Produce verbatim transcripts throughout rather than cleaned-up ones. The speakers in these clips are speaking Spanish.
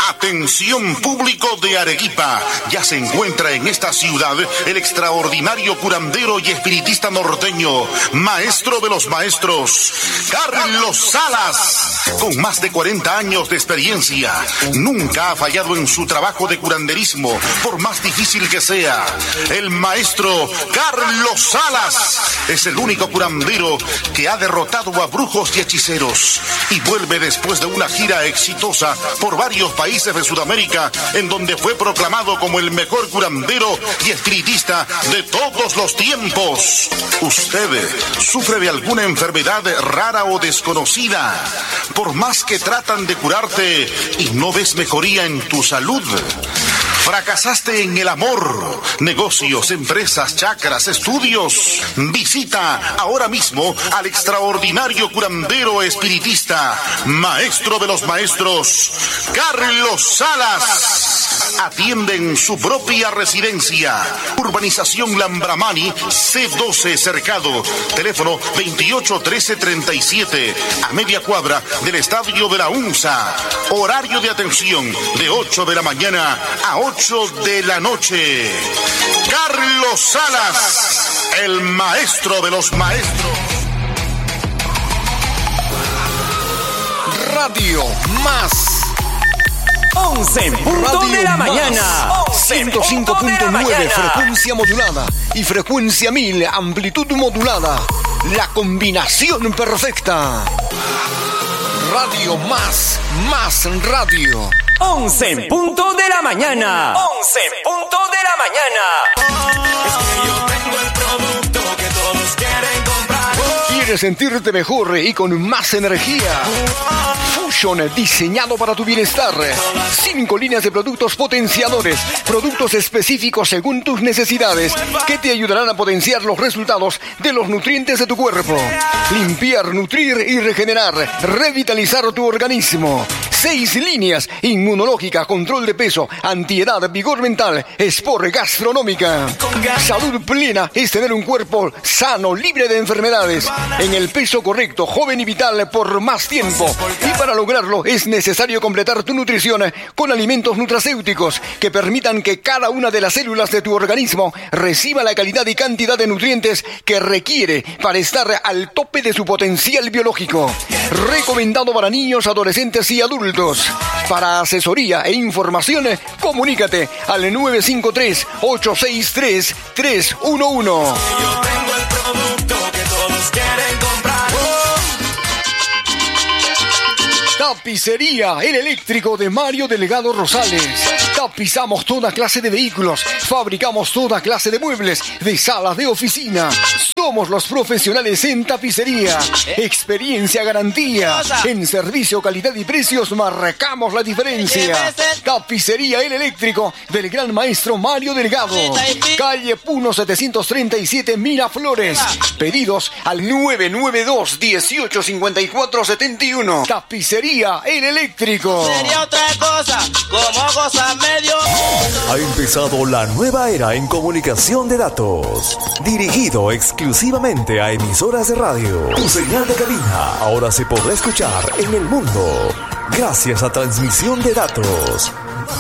Atención público de Arequipa, ya se encuentra en esta ciudad el extraordinario curandero y espiritista norteño, maestro de los maestros, Carlos Salas. Con más de cuarenta años de experiencia, nunca ha fallado en su trabajo de curanderismo, por más difícil que sea. El maestro Carlos Salas es el único curandero que ha derrotado a brujos y hechiceros y vuelve después de una gira exitosa por varios países de Sudamérica, en donde fue proclamado como el mejor curandero y espiritista de todos los tiempos. ¿Usted sufre de alguna enfermedad rara o desconocida? Por más que tratan de curarte y no ves mejoría en tu salud. ¿Fracasaste en el amor, negocios, empresas, chakras, estudios? Visita ahora mismo al extraordinario curandero espiritista, maestro de los maestros, Carlos Salas. Atiende en su propia residencia. Urbanización Lambramani, C doce Cercado. Teléfono veintiocho trece treinta y siete, a media cuadra del Estadio de la UNSA. Horario de atención de ocho de la mañana a ocho de la noche. Carlos Salas, el maestro de los maestros. Radio Más. once en punto Radio de la Más. mañana. ciento cinco punto nueve frecuencia modulada y frecuencia mil amplitud modulada. La combinación perfecta. Radio Más, Más Radio. once en punto de la mañana. once en punto de la mañana. Es que yo tengo el producto que todos quieren comprar. ¿Quieres sentirte mejor y con más energía? Fusion, diseñado para tu bienestar. Cinco líneas de productos potenciadores, productos específicos según tus necesidades, que te ayudarán a potenciar los resultados de los nutrientes de tu cuerpo. Limpiar, nutrir y regenerar, revitalizar tu organismo. Seis líneas: inmunológica, control de peso, antiedad, vigor mental, sport, gastronómica. Salud plena es tener un cuerpo sano, libre de enfermedades, en el peso correcto, joven y vital por más tiempo. Y para lograrlo es necesario completar tu nutrición con alimentos nutracéuticos que permitan que cada una de las células de tu organismo reciba la calidad y cantidad de nutrientes que requiere para estar al tope de su potencial biológico. Recomendado para niños, adolescentes y adultos. Para asesoría e información, comunícate al nueve cinco tres, ocho seis tres, tres uno uno. Yo tengo el producto que todos quieren comprar. Tapicería El Eléctrico de Mario Delgado Rosales. Tapizamos toda clase de vehículos, fabricamos toda clase de muebles, de salas de oficina. Somos los profesionales en tapicería. Experiencia, garantía. En servicio, calidad y precios marcamos la diferencia. Tapicería El Eléctrico del gran maestro Mario Delgado. Calle Puno setecientos treinta y siete, Miraflores. Pedidos al nueve nueve dos, dieciocho cincuenta y cuatro setenta y uno. Tapicería El Eléctrico. Sería otra cosa, como cosa medio. Ha empezado la nueva era en comunicación de datos, dirigido exclusivamente a emisoras de radio. Tu señal de cabina ahora se podrá escuchar en el mundo gracias a transmisión de datos.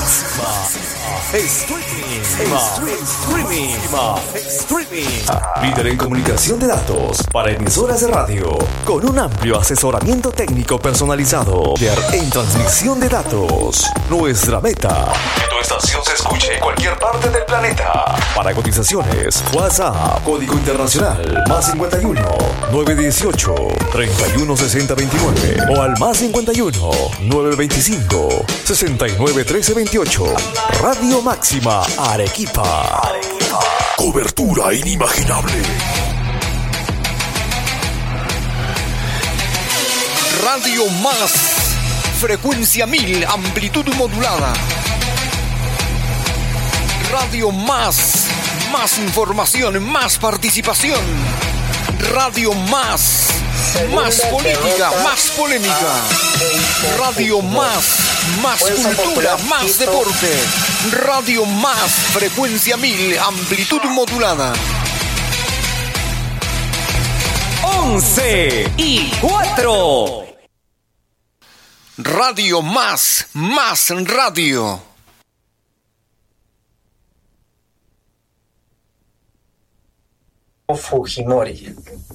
Streaming. Streaming. Streaming. Líder en comunicación de datos para emisoras de radio, con un amplio asesoramiento técnico personalizado. Líder en transmisión de datos. Nuestra meta: que tu estación se escuche en cualquier parte del planeta. Para cotizaciones, WhatsApp, código internacional, más cincuenta y uno, novecientos dieciocho, treinta y uno sesenta veintinueve o al más cincuenta y uno, novecientos veinticinco, sesenta y nueve trece veintiocho. Radio Máxima Arequipa. Arequipa. Cobertura inimaginable. Radio Más, frecuencia mil, amplitud modulada. Radio Más, más información, más participación. Radio Más, más política, más polémica. Radio Más, más cultura, más deporte. Radio Más, frecuencia mil, amplitud modulada. once y cuatro. Radio Más, Más Radio. Fujimori.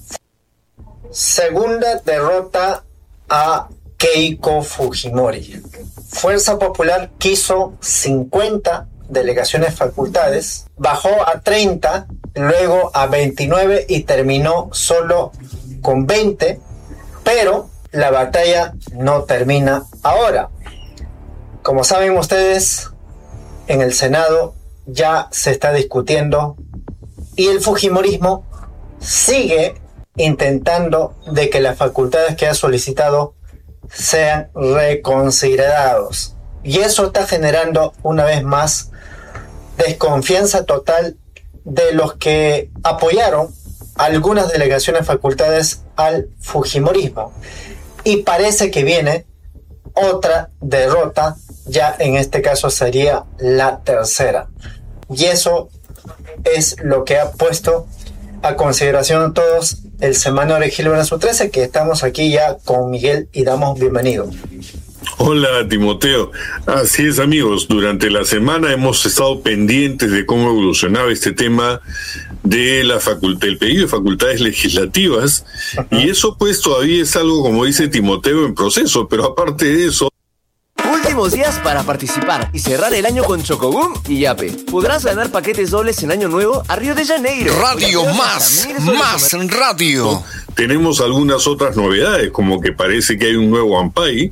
Segunda derrota a Keiko Fujimori. Fuerza Popular quiso cincuenta delegaciones facultades, bajó a treinta, luego a veintinueve y terminó solo con veinte, pero la batalla no termina ahora. Como saben ustedes, en el Senado ya se está discutiendo y el fujimorismo sigue intentando de que las facultades que ha solicitado sean reconsiderados. Y eso está generando una vez más desconfianza total de los que apoyaron algunas delegaciones facultades al fujimorismo. Y parece que viene otra derrota, ya en este caso sería la tercera. Y eso es lo que ha puesto a consideración todos el semanario Gil Brazo trece, que estamos aquí ya con Miguel y damos bienvenido. Hola Timoteo, así es amigos, durante la semana hemos estado pendientes de cómo evolucionaba este tema de la facultad, el pedido de facultades legislativas, uh-huh. Y eso pues todavía es algo, como dice Timoteo, en proceso, pero aparte de eso... Últimos días para participar y cerrar el año con Chocoboom y Yape. Podrás ganar paquetes dobles en Año Nuevo a Río de Janeiro. Radio Más, Más Radio. Tenemos algunas otras novedades, como que parece que hay un nuevo AMPAI,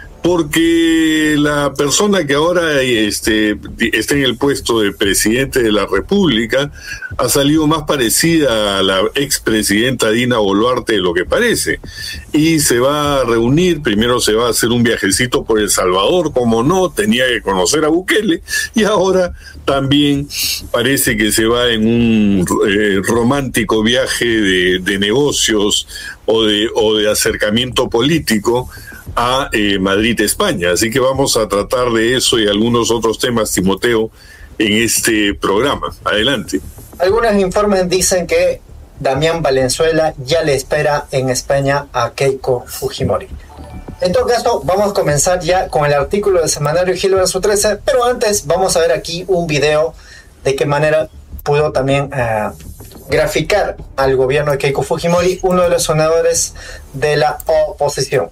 porque la persona que ahora este, está en el puesto de presidente de la República ha salido más parecida a la expresidenta Dina Boluarte de lo que parece, y se va a reunir, primero se va a hacer un viajecito por El Salvador, como no, tenía que conocer a Bukele, y ahora también parece que se va en un eh, romántico viaje de, de negocios o de, o de acercamiento político a eh, Madrid, España. Así que vamos a tratar de eso y algunos otros temas, Timoteo, en este programa. Adelante. Algunos informes dicen que Damián Valenzuela ya le espera en España a Keiko Fujimori. En todo caso, vamos a comenzar ya con el artículo del semanario Gil Brazo trece, pero antes vamos a ver aquí un video de qué manera pudo también eh, graficar al gobierno de Keiko Fujimori, uno de los senadores de la oposición.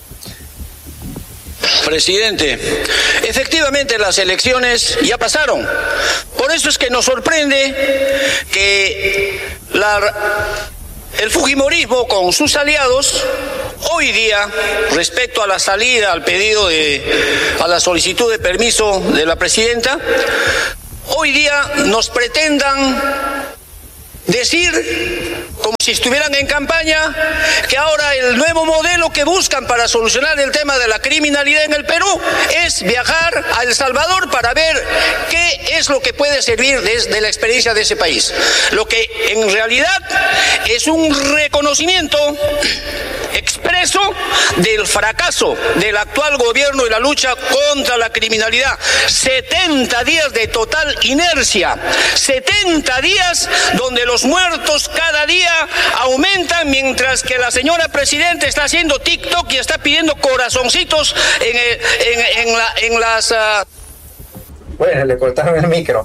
Presidente, efectivamente las elecciones ya pasaron. Por eso es que nos sorprende que la, el fujimorismo con sus aliados hoy día, respecto a la salida, al pedido de, a la solicitud de permiso de la presidenta, hoy día nos pretendan decir, como si estuvieran en campaña, que ahora el nuevo modelo que buscan para solucionar el tema de la criminalidad en el Perú es viajar a El Salvador para ver qué es lo que puede servir desde la experiencia de ese país. Lo que en realidad es un reconocimiento expreso del fracaso del actual gobierno y la lucha contra la criminalidad. setenta días de total inercia, setenta días donde los muertos cada día aumentan, mientras que la señora presidenta está haciendo TikTok y está pidiendo corazoncitos en, en, en, la, en las... Uh... Bueno, le cortaron el micro.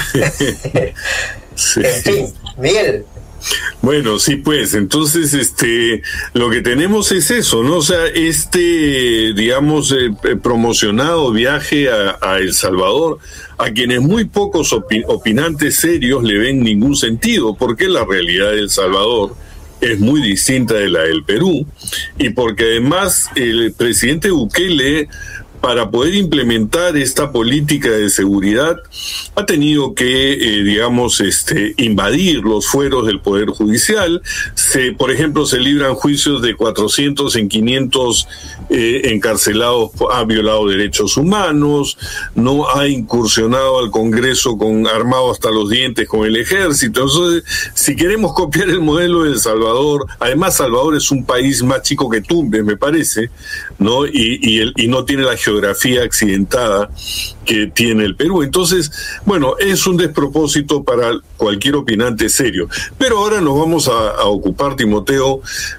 Sí. En fin, Miguel. Bueno, sí, pues, entonces, este, lo que tenemos es eso, ¿no? O sea, este, digamos, eh, promocionado viaje a, a El Salvador, a quienes muy pocos opi- opinantes serios le ven ningún sentido, porque la realidad de El Salvador es muy distinta de la del Perú, y porque además el presidente Bukele, para poder implementar esta política de seguridad, ha tenido que, eh, digamos, este, invadir los fueros del Poder Judicial. Se, por ejemplo, se libran juicios de cuatrocientos en quinientos eh, encarcelados, ha violado derechos humanos, no ha incursionado al Congreso con armado hasta los dientes con el ejército. Entonces, si queremos copiar el modelo de El Salvador, además Salvador es un país más chico que Tumbes, me parece, ¿no? Y, y, el, y no tiene la geografía accidentada que tiene el Perú. Entonces, bueno, es un despropósito para cualquier opinante serio. Pero ahora nos vamos a, a ocupar, Timoteo,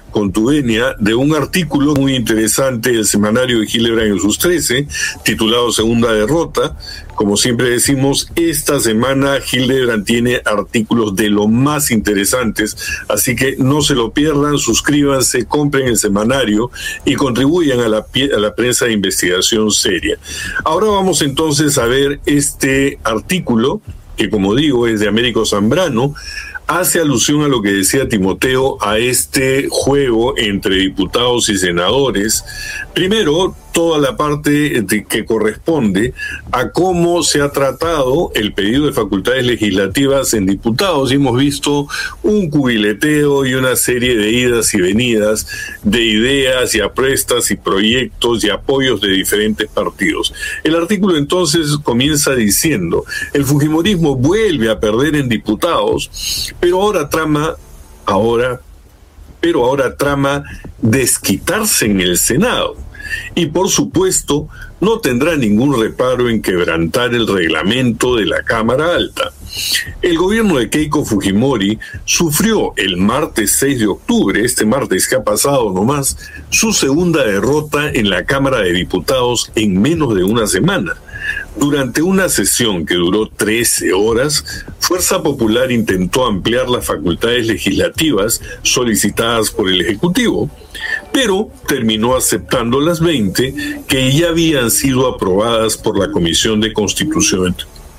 con tu venia de un artículo muy interesante del semanario de Hildebrand en sus trece, titulado Segunda Derrota. Como siempre decimos, esta semana Hildebrand tiene artículos de lo más interesantes, así que no se lo pierdan, suscríbanse, compren el semanario y contribuyan a la, a la prensa de investigación seria. Ahora vamos entonces a ver este artículo, que como digo es de Américo Zambrano. Hace alusión a lo que decía Timoteo, a este juego entre diputados y senadores. Primero, toda la parte de, que corresponde a cómo se ha tratado el pedido de facultades legislativas en diputados. Y hemos visto un cubileteo y una serie de idas y venidas de ideas y apuestas y proyectos y apoyos de diferentes partidos. El artículo entonces comienza diciendo: el fujimorismo vuelve a perder en diputados, pero ahora trama, ahora, pero ahora trama desquitarse en el Senado. Y por supuesto, no tendrá ningún reparo en quebrantar el reglamento de la Cámara Alta. El gobierno de Keiko Fujimori sufrió el martes seis de octubre, este martes que ha pasado nomás, su segunda derrota en la Cámara de Diputados en menos de una semana. Durante una sesión que duró trece horas, Fuerza Popular intentó ampliar las facultades legislativas solicitadas por el Ejecutivo, pero terminó aceptando las veinte que ya habían sido aprobadas por la Comisión de Constitución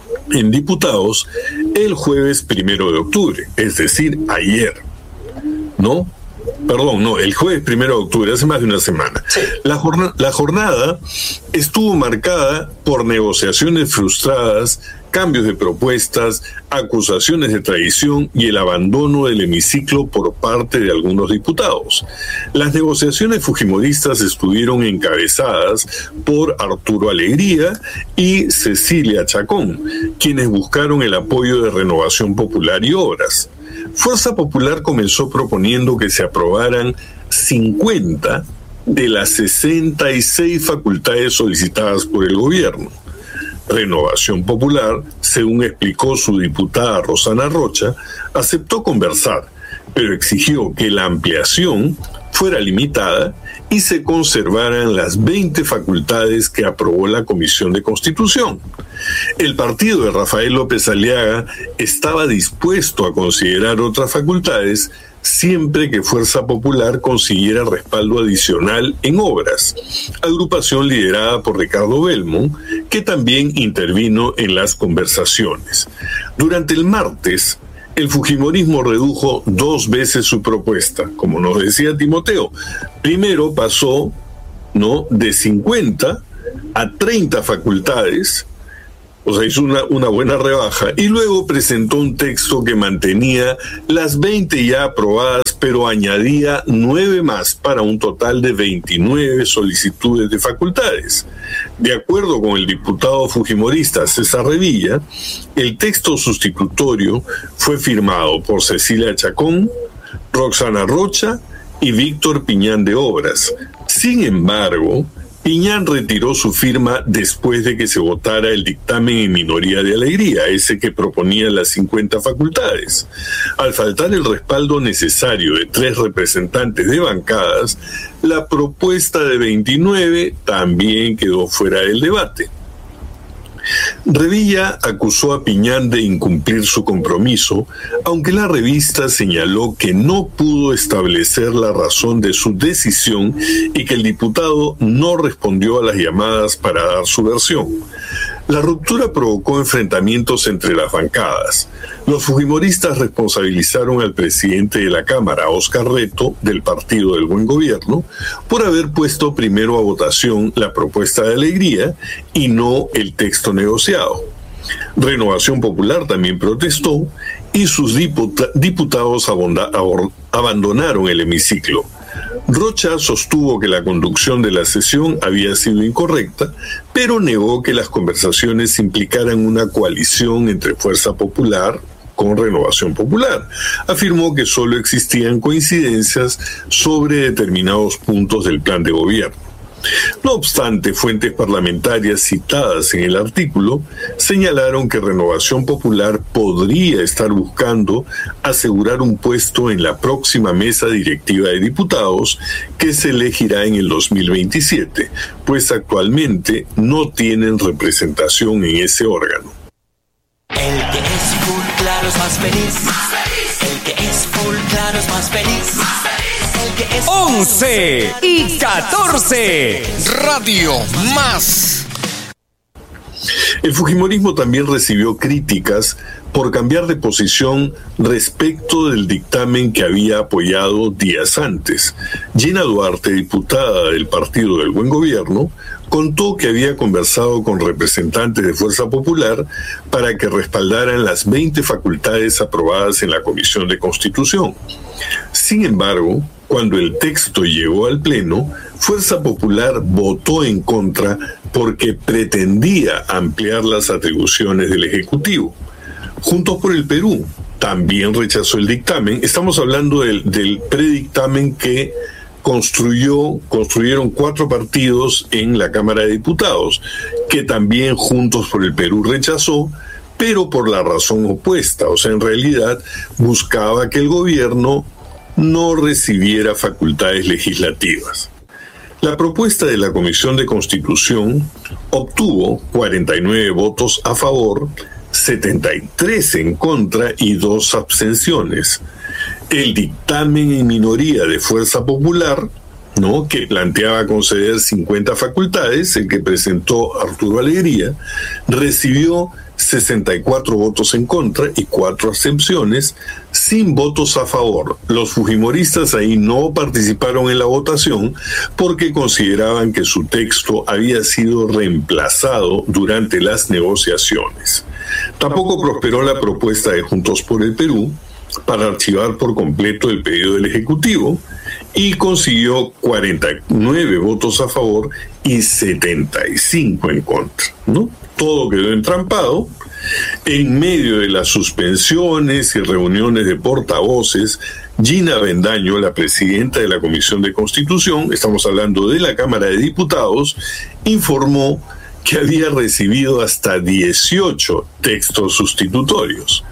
en Diputados el jueves primero de octubre, es decir, ayer, ¿no? Perdón, no, el jueves primero de octubre, hace más de una semana. Sí. La, jornada, la jornada estuvo marcada por negociaciones frustradas, cambios de propuestas, acusaciones de traición y el abandono del hemiciclo por parte de algunos diputados. Las negociaciones fujimoristas estuvieron encabezadas por Arturo Alegría y Cecilia Chacón, quienes buscaron el apoyo de Renovación Popular y Obras. Fuerza Popular comenzó proponiendo que se aprobaran cincuenta de las sesenta y seis facultades solicitadas por el gobierno. Renovación Popular, según explicó su diputada Rosana Rocha, aceptó conversar, pero exigió que la ampliación fuera limitada y se conservaran las veinte facultades que aprobó la Comisión de Constitución. El partido de Rafael López Aliaga estaba dispuesto a considerar otras facultades siempre que Fuerza Popular consiguiera respaldo adicional en obras, agrupación liderada por Ricardo Belmont, que también intervino en las conversaciones. Durante el martes, el fujimorismo redujo dos veces su propuesta, como nos decía Timoteo. Primero pasó, ¿no?, de cincuenta a treinta facultades, o sea, hizo una, una buena rebaja, y luego presentó un texto que mantenía las veinte ya aprobadas, pero añadía nueve más para un total de veintinueve solicitudes de facultades. De acuerdo con el diputado fujimorista César Revilla, el texto sustitutorio fue firmado por Cecilia Chacón, Roxana Rocha y Víctor Piñán de Obras. Sin embargo, Piñán retiró su firma después de que se votara el dictamen en minoría de Alegría, ese que proponía las cincuenta facultades. Al faltar el respaldo necesario de tres representantes de bancadas, la propuesta de veintinueve también quedó fuera del debate. Revilla acusó a Piñán de incumplir su compromiso, aunque la revista señaló que no pudo establecer la razón de su decisión y que el diputado no respondió a las llamadas para dar su versión. La ruptura provocó enfrentamientos entre las bancadas. Los fujimoristas responsabilizaron al presidente de la Cámara, Óscar Reto, del Partido del Buen Gobierno, por haber puesto primero a votación la propuesta de Alegría y no el texto negociado. Renovación Popular también protestó y sus diputa- diputados abonda- abor- abandonaron el hemiciclo. Rocha sostuvo que la conducción de la sesión había sido incorrecta, pero negó que las conversaciones implicaran una coalición entre Fuerza Popular con Renovación Popular. Afirmó que solo existían coincidencias sobre determinados puntos del plan de gobierno. No obstante, fuentes parlamentarias citadas en el artículo señalaron que Renovación Popular podría estar buscando asegurar un puesto en la próxima mesa directiva de diputados que se elegirá en el dos mil veintisiete, pues actualmente no tienen representación en ese órgano. El que es full claro es más feliz. El que es full claro es más feliz. El que es once y catorce. Radio Más. El fujimorismo también recibió críticas por cambiar de posición respecto del dictamen que había apoyado días antes. Gina Duarte, diputada del Partido del Buen Gobierno, contó que había conversado con representantes de Fuerza Popular para que respaldaran las veinte facultades aprobadas en la Comisión de Constitución. Sin embargo, cuando el texto llegó al Pleno, Fuerza Popular votó en contra porque pretendía ampliar las atribuciones del Ejecutivo. Juntos por el Perú también rechazó el dictamen. Estamos hablando del, del predictamen que construyó, construyeron cuatro partidos en la Cámara de Diputados, que también Juntos por el Perú rechazó, pero por la razón opuesta. O sea, en realidad buscaba que el gobierno no recibiera facultades legislativas. La propuesta de la Comisión de Constitución obtuvo cuarenta y nueve votos a favor, setenta y tres en contra y dos abstenciones. El dictamen en minoría de Fuerza Popular, ¿no?, que planteaba conceder cincuenta facultades, el que presentó Arturo Alegría, recibió sesenta y cuatro votos en contra y cuatro abstenciones, sin votos a favor. Los fujimoristas ahí no participaron en la votación porque consideraban que su texto había sido reemplazado durante las negociaciones. Tampoco prosperó la propuesta de Juntos por el Perú para archivar por completo el pedido del Ejecutivo y consiguió cuarenta y nueve votos a favor y setenta y cinco en contra, ¿no? Todo quedó entrampado. En medio de las suspensiones y reuniones de portavoces, Gina Avendaño, la presidenta de la Comisión de Constitución, estamos hablando de la Cámara de Diputados, informó que había recibido hasta dieciocho textos sustitutorios.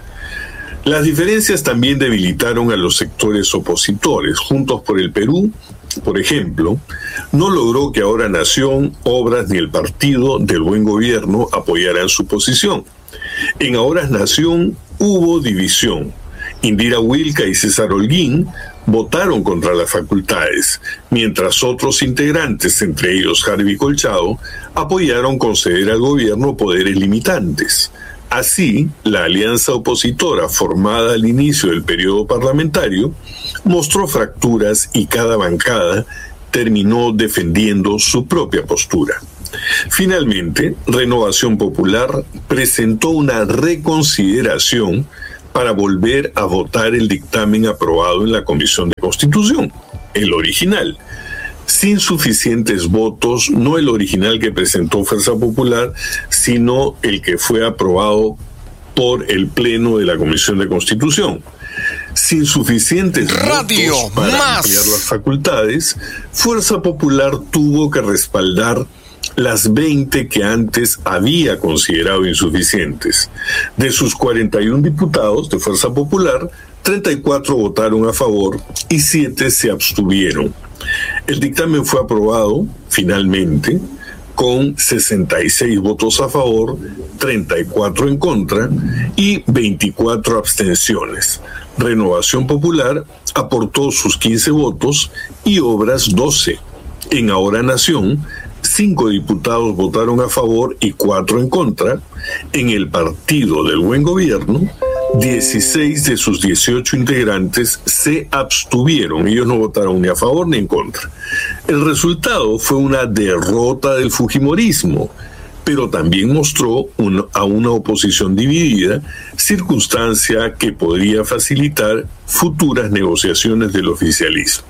Las diferencias también debilitaron a los sectores opositores. Juntos por el Perú, por ejemplo, no logró que Ahora Nación, Obras ni el Partido del Buen Gobierno apoyaran su posición. En Ahora Nación hubo división. Indira Wilca y César Holguín votaron contra las facultades, mientras otros integrantes, entre ellos Harvey Colchado, apoyaron conceder al gobierno poderes limitantes. Así, la alianza opositora formada al inicio del periodo parlamentario mostró fracturas y cada bancada terminó defendiendo su propia postura. Finalmente, Renovación Popular presentó una reconsideración para volver a votar el dictamen aprobado en la Comisión de Constitución, el original, sin suficientes votos, no el original que presentó Fuerza Popular, sino el que fue aprobado por el Pleno de la Comisión de Constitución. Sin suficientes Radio votos para Más. ampliar las facultades, Fuerza Popular tuvo que respaldar las veinte que antes había considerado insuficientes. De sus cuarenta y uno diputados de Fuerza Popular, treinta y cuatro votaron a favor y siete se abstuvieron. El dictamen fue aprobado, finalmente, con sesenta y seis votos a favor, treinta y cuatro en contra y veinticuatro abstenciones. Renovación Popular aportó sus quince votos y Obras doce. En Ahora Nación, cinco diputados votaron a favor y cuatro en contra. En el Partido del Buen Gobierno, dieciséis de sus dieciocho integrantes se abstuvieron. Ellos no votaron ni a favor ni en contra. El resultado fue una derrota del fujimorismo, pero también mostró un, a una oposición dividida, circunstancia que podría facilitar futuras negociaciones del oficialismo.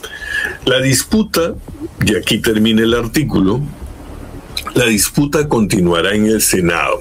La disputa, y aquí termina el artículo, la disputa continuará en el Senado.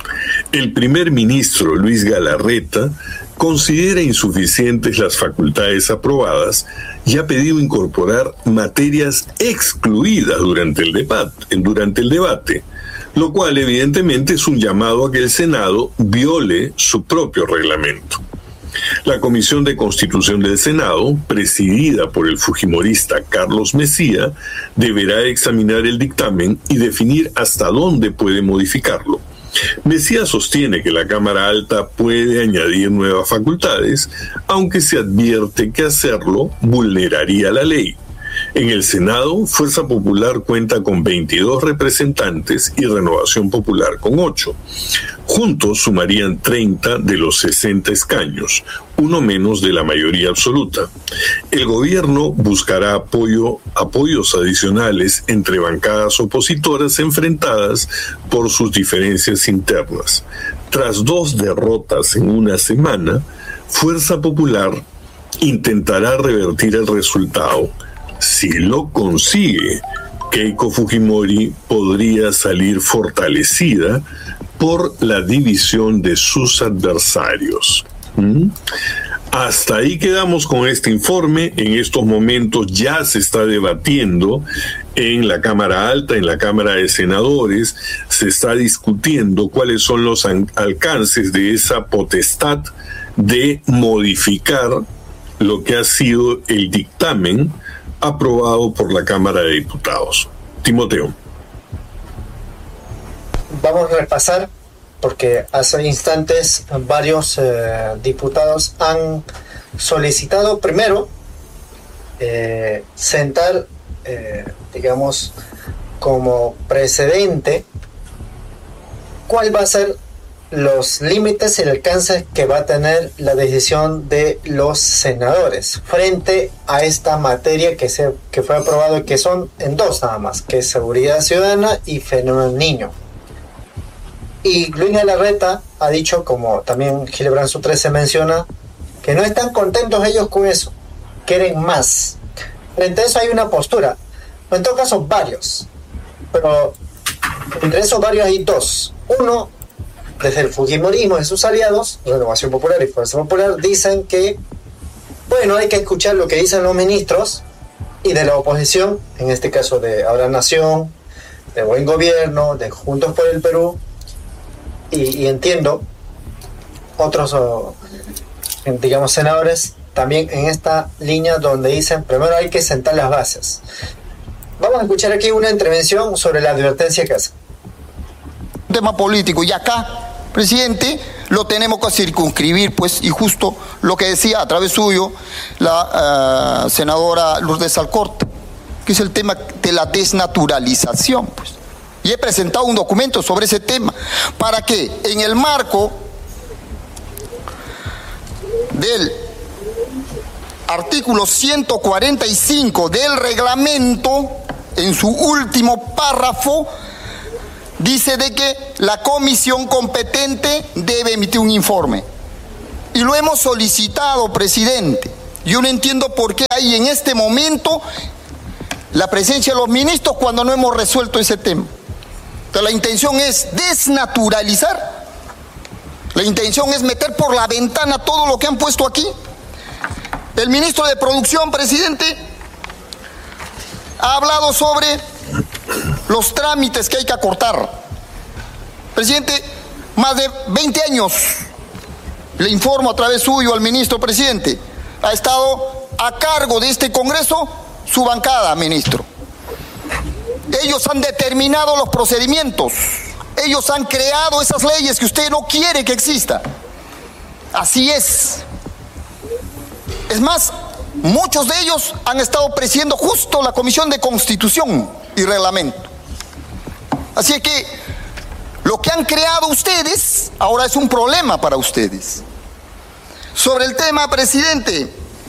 El primer ministro Luis Galarreta considera insuficientes las facultades aprobadas y ha pedido incorporar materias excluidas durante el debate, durante el debate, lo cual evidentemente es un llamado a que el Senado viole su propio reglamento. La Comisión de Constitución del Senado, presidida por el fujimorista Carlos Messía, deberá examinar el dictamen y definir hasta dónde puede modificarlo. Messía sostiene que la Cámara Alta puede añadir nuevas facultades, aunque se advierte que hacerlo vulneraría la ley. En el Senado, Fuerza Popular cuenta con veintidós representantes y Renovación Popular con ocho. Juntos sumarían treinta de los sesenta escaños, uno menos de la mayoría absoluta. El gobierno buscará apoyo, apoyos adicionales entre bancadas opositoras enfrentadas por sus diferencias internas. Tras dos derrotas en una semana, Fuerza Popular intentará revertir el resultado. Si lo consigue, Keiko Fujimori podría salir fortalecida por la división de sus adversarios. ¿Mm? Hasta ahí quedamos con este informe. En estos momentos ya se está debatiendo en la Cámara Alta, en la Cámara de Senadores, se está discutiendo cuáles son los alcances de esa potestad de modificar lo que ha sido el dictamen aprobado por la Cámara de Diputados. Timoteo. Vamos a repasar, porque hace instantes varios eh, diputados han solicitado primero eh, sentar, eh, digamos, como precedente cuál va a ser los límites y el alcance que va a tener la decisión de los senadores frente a esta materia que se que fue aprobado y que son en dos nada más, que es seguridad ciudadana y fenómeno del niño. Y Luis Galarreta ha dicho, como también Gilebran Sutre se menciona, que no están contentos ellos con eso, quieren más. Frente a eso hay una postura, en todo caso varios, pero entre esos varios hay dos. Uno, desde el fujimorismo y sus aliados, Renovación Popular y Fuerza Popular, dicen que, bueno, hay que escuchar lo que dicen los ministros, y de la oposición, en este caso de Ahora Nación, de Buen Gobierno, de Juntos por el Perú, y, y entiendo, otros, oh, digamos, senadores, también en esta línea donde dicen, primero hay que sentar las bases. Vamos a escuchar aquí una intervención sobre la advertencia que hace. Tema político, y acá, presidente, lo tenemos que circunscribir, pues, y justo lo que decía a través suyo la uh, senadora Lourdes Alcorta, que es el tema de la desnaturalización, pues. Y he presentado un documento sobre ese tema, para que en el marco del artículo ciento cuarenta y cinco del reglamento, en su último párrafo, dice de que la comisión competente debe emitir un informe. Y lo hemos solicitado, presidente. Yo no entiendo por qué hay en este momento la presencia de los ministros cuando no hemos resuelto ese tema. Entonces, la intención es desnaturalizar. La intención es meter por la ventana todo lo que han puesto aquí. El ministro de Producción, presidente, ha hablado sobre los trámites que hay que acortar. Presidente, más de veinte años, le informo a través suyo al ministro presidente, ha estado a cargo de este Congreso su bancada, ministro. Ellos han determinado los procedimientos, ellos han creado esas leyes que usted no quiere que exista. Así es. Es más, muchos de ellos han estado presidiendo justo la Comisión de Constitución y Reglamento. Así que lo que han creado ustedes ahora es un problema para ustedes. Sobre el tema, presidente,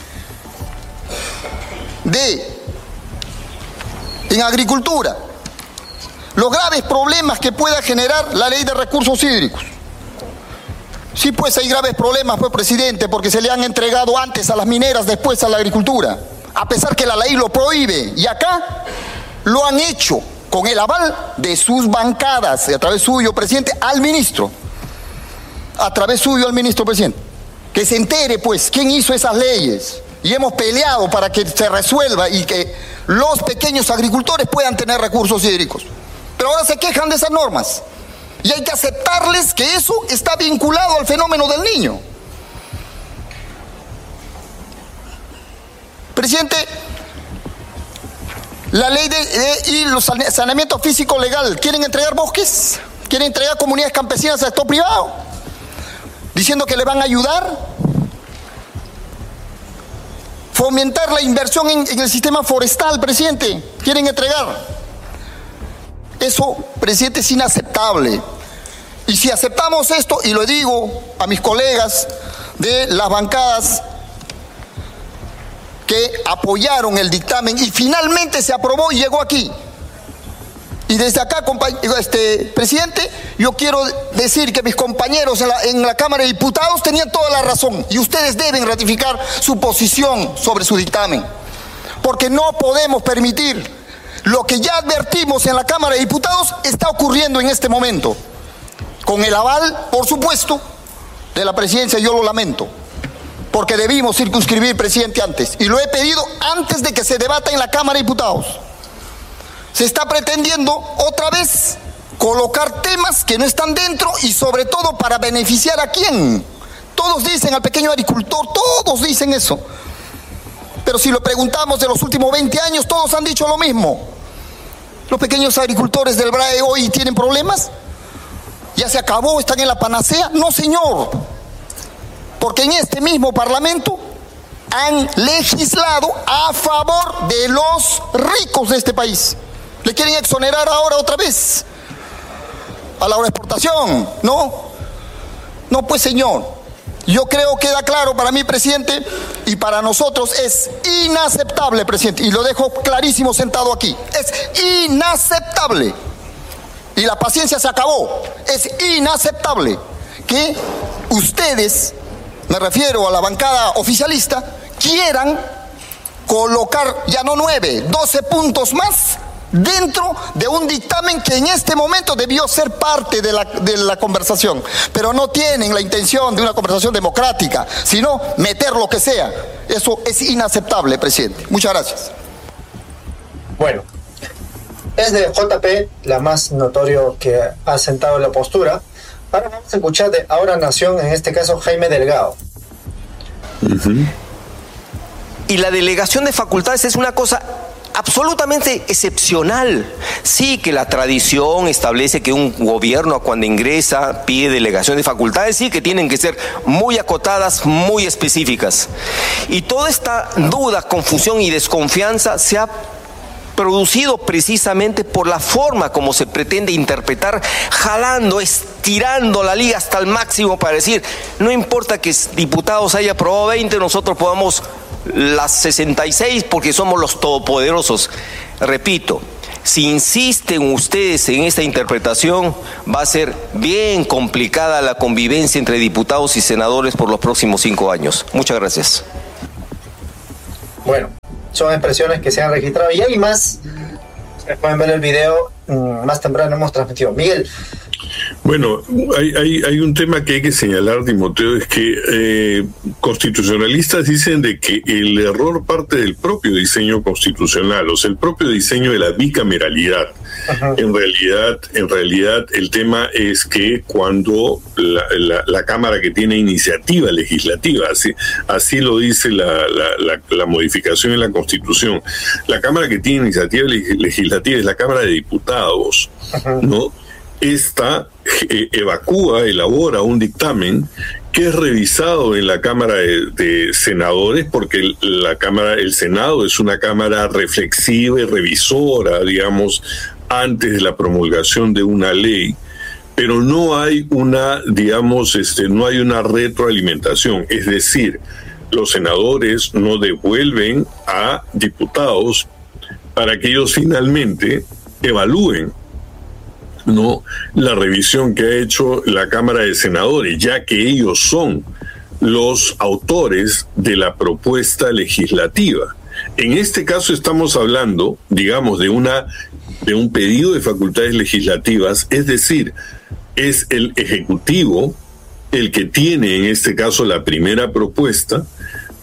de en agricultura, los graves problemas que pueda generar la ley de recursos hídricos. Sí, pues hay graves problemas, pues, presidente, porque se le han entregado antes a las mineras, después a la agricultura, a pesar que la ley lo prohíbe, y acá lo han hecho con el aval de sus bancadas, a través suyo, presidente, al ministro, a través suyo al ministro, presidente, que se entere, pues, quién hizo esas leyes, y hemos peleado para que se resuelva y que los pequeños agricultores puedan tener recursos hídricos. Pero ahora se quejan de esas normas y hay que aceptarles que eso está vinculado al fenómeno del Niño. Presidente, la ley de, de y los saneamiento físico legal, ¿quieren entregar bosques? ¿Quieren entregar comunidades campesinas al sector privado? Diciendo que le van a ayudar. Fomentar la inversión en, en el sistema forestal, presidente. ¿Quieren entregar? Eso, presidente, es inaceptable. Y si aceptamos esto, y lo digo a mis colegas de las bancadas que apoyaron el dictamen y finalmente se aprobó y llegó aquí. Y desde acá, este, presidente, yo quiero decir que mis compañeros en la, en la Cámara de Diputados tenían toda la razón y ustedes deben ratificar su posición sobre su dictamen. Porque no podemos permitir lo que ya advertimos en la Cámara de Diputados está ocurriendo en este momento. Con el aval, por supuesto, de la presidencia, yo lo lamento. Porque debimos circunscribir, presidente, antes. Y lo he pedido antes de que se debata en la Cámara de Diputados. Se está pretendiendo otra vez colocar temas que no están dentro y sobre todo para beneficiar a quién. Todos dicen al pequeño agricultor, todos dicen eso. Pero si lo preguntamos de los últimos veinte años, todos han dicho lo mismo. ¿Los pequeños agricultores del B R A E hoy tienen problemas? ¿Ya se acabó? ¿Están en la panacea? No, señor. Porque en este mismo Parlamento han legislado a favor de los ricos de este país. ¿Le quieren exonerar ahora otra vez a la exportación? No, no pues señor, yo creo que queda claro para mí, presidente, y para nosotros es inaceptable, presidente, y lo dejo clarísimo sentado aquí, es inaceptable, y la paciencia se acabó, es inaceptable que ustedes, me refiero a la bancada oficialista, quieran colocar ya no nueve, doce puntos más dentro de un dictamen que en este momento debió ser parte de la, de la conversación, pero no tienen la intención de una conversación democrática, sino meter lo que sea. Eso es inaceptable, presidente. Muchas gracias. Bueno, es de J P la más notorio que ha sentado la postura. Ahora vamos a escuchar de Ahora Nación, en este caso Jaime Delgado. Uh-huh. Y la delegación de facultades es una cosa absolutamente excepcional. Sí que la tradición establece que un gobierno cuando ingresa pide delegación de facultades, sí que tienen que ser muy acotadas, muy específicas. Y toda esta duda, confusión y desconfianza se ha producido precisamente por la forma como se pretende interpretar, jalando, estirando la liga hasta el máximo para decir, no importa que diputados haya aprobado veinte, nosotros podamos las sesenta y seis porque somos los todopoderosos. Repito, si insisten ustedes en esta interpretación, va a ser bien complicada la convivencia entre diputados y senadores por los próximos cinco años. Muchas gracias. Bueno, son expresiones que se han registrado y hay más. Pueden ver el video más temprano, hemos transmitido. Miguel. Bueno, hay, hay, hay un tema que hay que señalar, Timoteo, es que eh, constitucionalistas dicen de que el error parte del propio diseño constitucional, o sea, el propio diseño de la bicameralidad. Ajá. En realidad, en realidad el tema es que cuando la, la, la Cámara que tiene iniciativa legislativa, así, así lo dice la, la, la, la modificación en la Constitución, la Cámara que tiene iniciativa legislativa es la Cámara de Diputados, Ajá. ¿no? Esta eh, evacúa, elabora un dictamen que es revisado en la Cámara de, de Senadores, porque la Cámara, el Senado es una Cámara reflexiva y revisora, digamos, antes de la promulgación de una ley, pero no hay una, digamos, este, no hay una retroalimentación, es decir, los senadores no devuelven a diputados para que ellos finalmente evalúen, ¿no?, la revisión que ha hecho la Cámara de Senadores, ya que ellos son los autores de la propuesta legislativa. En este caso estamos hablando, digamos, de una de un pedido de facultades legislativas, es decir, es el Ejecutivo el que tiene en este caso la primera propuesta,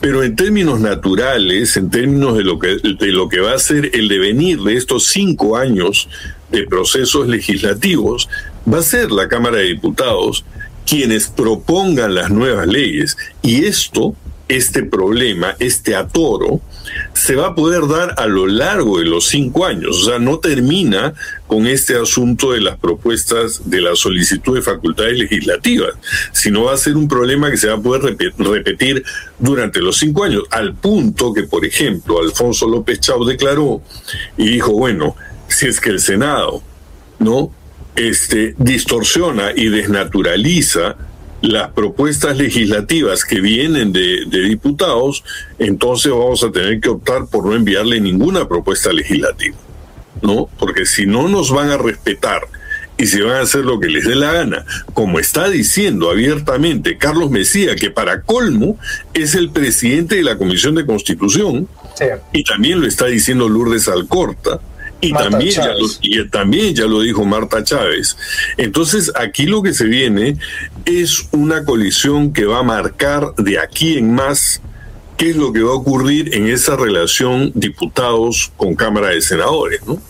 Pero en términos naturales, en términos de lo que, de lo que va a ser el devenir de estos cinco años de procesos legislativos, va a ser la Cámara de Diputados quienes propongan las nuevas leyes. Y esto, este problema, este atoro, se va a poder dar a lo largo de los cinco años. O sea, no termina con este asunto de las propuestas de la solicitud de facultades legislativas, sino va a ser un problema que se va a poder repetir durante los cinco años, al punto que, por ejemplo, Alfonso López Chau declaró y dijo, bueno, si es que el Senado, ¿no?, este, distorsiona y desnaturaliza las propuestas legislativas que vienen de, de diputados, entonces vamos a tener que optar por no enviarle ninguna propuesta legislativa, ¿no? Porque si no nos van a respetar y si van a hacer lo que les dé la gana, como está diciendo abiertamente Carlos Mejía, que para colmo es el presidente de la Comisión de Constitución, sí, y también lo está diciendo Lourdes Alcorta, y también ya, lo, y también ya lo dijo Marta Chávez. Entonces aquí lo que se viene es una colisión que va a marcar de aquí en más qué es lo que va a ocurrir en esa relación diputados con Cámara de Senadores, ¿no?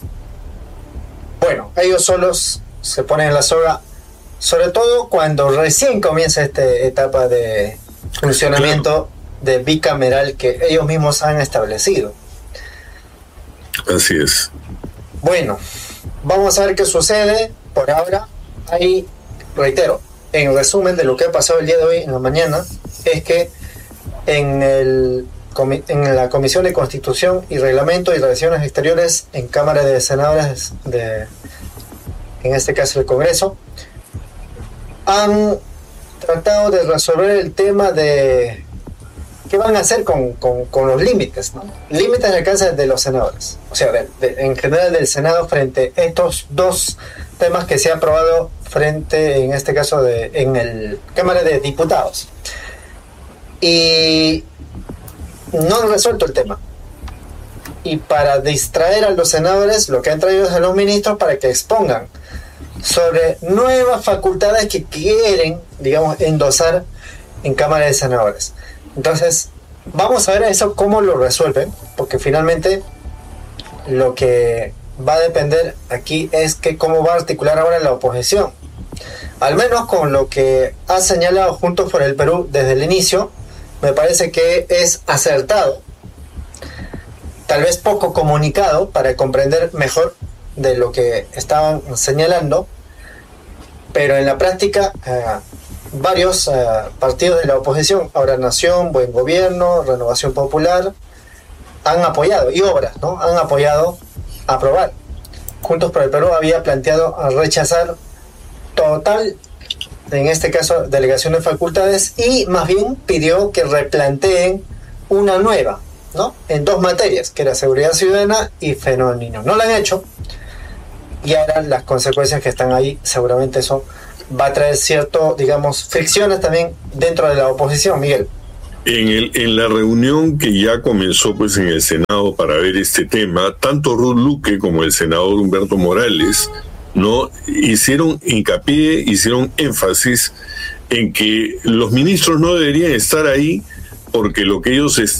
Bueno, ellos solos se ponen en la soga, sobre todo cuando recién comienza esta etapa de funcionamiento, claro, de bicameral que ellos mismos han establecido. Así es. Bueno, vamos a ver qué sucede. Por ahora, ahí, reitero, en resumen de lo que ha pasado el día de hoy en la mañana, es que en, el, en la Comisión de Constitución y Reglamento y Relaciones Exteriores en Cámara de Senadores, de, en este caso el Congreso, han tratado de resolver el tema de qué van a hacer con, con, con los límites, ¿no? Límites de alcance de los senadores, o sea, de, de, en general del Senado frente a estos dos temas que se ha aprobado frente, en este caso, de en el Cámara de Diputados. Y no han resuelto el tema. Y para distraer a los senadores, lo que han traído es a los ministros para que expongan sobre nuevas facultades que quieren, digamos, endosar en Cámara de Senadores. Entonces, vamos a ver eso cómo lo resuelven, porque finalmente lo que va a depender aquí es que cómo va a articular ahora la oposición. Al menos con lo que ha señalado Juntos por el Perú desde el inicio, me parece que es acertado, tal vez poco comunicado para comprender mejor de lo que estaban señalando, pero en la práctica eh, varios uh, partidos de la oposición, ahora Nación, Buen Gobierno, Renovación Popular, han apoyado, y Obras, ¿no? Han apoyado a aprobar. Juntos por el Perú había planteado a rechazar total, en este caso, delegación de facultades, y más bien pidió que replanteen una nueva, ¿no? En dos materias, que era seguridad ciudadana y fenómeno. No lo han hecho, y ahora las consecuencias que están ahí, seguramente eso va a traer cierto, digamos, fricciones también dentro de la oposición, Miguel. En, el, en la reunión que ya comenzó pues en el Senado para ver este tema, tanto Ruth Luque como el senador Humberto Morales, ¿no?, hicieron hincapié, hicieron énfasis en que los ministros no deberían estar ahí porque lo que ellos